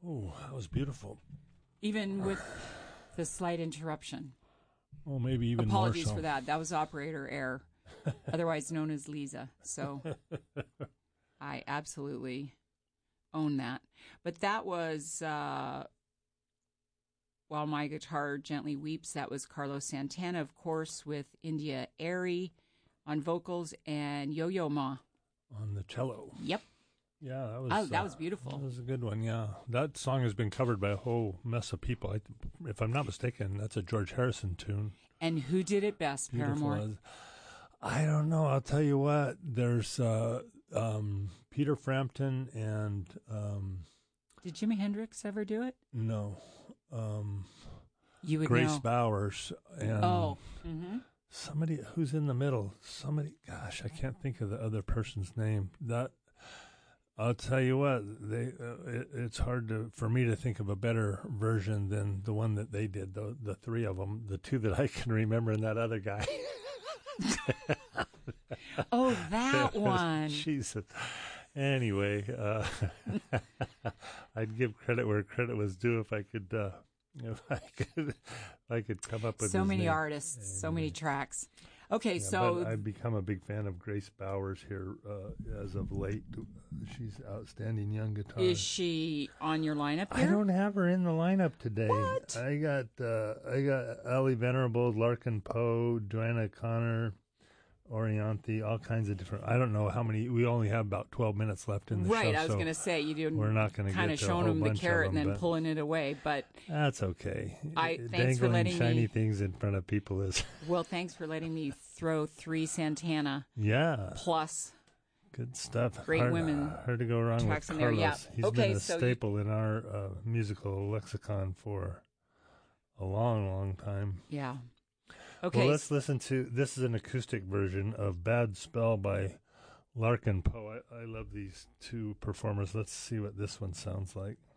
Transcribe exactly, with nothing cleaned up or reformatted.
Oh, that was beautiful. Even with the slight interruption. Oh, maybe even Apologies more so. for that. That was operator error, otherwise known as Lisa. So I absolutely own that. But that was uh, While My Guitar Gently Weeps. That was Carlos Santana, of course, with India Airy on vocals and Yo-Yo Ma on the cello. Yep. Yeah, that was oh, that uh, was beautiful. That was a good one. Yeah, that song has been covered by a whole mess of people. I, if I'm not mistaken, that's a George Harrison tune. And who did it best, Beautiful. Paramore? I don't know. I'll tell you what. There's uh, um, Peter Frampton and um, did Jimi Hendrix ever do it? No, um, you would Grace know. Bowers and oh, mm-hmm. somebody who's in the middle. Somebody, gosh, I can't think of the other person's name. That. I'll tell you what, they uh, it, it's hard to, for me to think of a better version than the one that they did, the, the three of them, the two that I can remember and that other guy. oh, that one. Jesus. Anyway, uh, I'd give credit where credit was due if I could, uh, if I could, if I could come up with so many name. artists, anyway. So many tracks. Okay, yeah, so I've become a big fan of Grace Bowers here uh, as of late. She's outstanding young guitarist. Is she on your lineup here? I don't have her in the lineup today. What? I got uh, I got Ali Venerable, Larkin Poe, Joanna Connor, Orianthi, all kinds of different. I don't know how many. We only have about twelve minutes left in the right, show. Right, I was so going to say you didn't. We're not going to kind get of showing a them the carrot them, and then pulling it away, but that's okay. I thanks Dangling for letting shiny me, things in front of people is well. Thanks for letting me throw three Santana. Yeah. Plus. Good stuff. Great hard, women. Hard to go wrong with Carlos. There, yeah. He's okay, been a so staple you, in our uh, musical lexicon for a long, long time. Yeah. Okay. Well, let's listen to, this is an acoustic version of Bad Spell by Larkin Poe. I, I love these two performers. Let's see what this one sounds like.